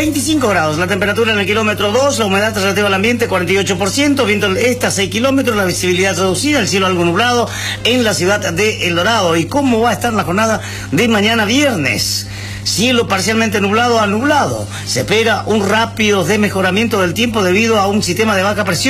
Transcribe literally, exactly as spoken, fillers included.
veinticinco grados, la temperatura en el kilómetro dos, la humedad relativa al ambiente cuarenta y ocho por ciento, viento del este a seis kilómetros, la visibilidad reducida, el cielo algo nublado en la ciudad de El Dorado. ¿Y cómo va a estar la jornada de mañana viernes? Cielo parcialmente nublado a nublado. Se espera un rápido desmejoramiento del tiempo debido a un sistema de baja presión